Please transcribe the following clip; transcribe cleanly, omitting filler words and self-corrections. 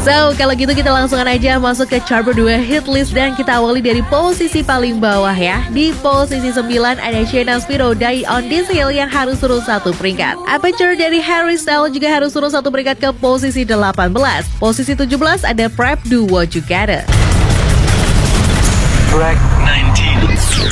So, kalau gitu kita langsung aja masuk ke chart berdua hit list dan kita awali dari posisi paling bawah ya. Di posisi 9 ada Sheena Speedo Die on This Hill yang harus turun 1 peringkat. Aperture dari Harry Styles juga harus turun 1 peringkat ke posisi 18. Posisi 17 ada Prep Do What You Gotta. Track 19.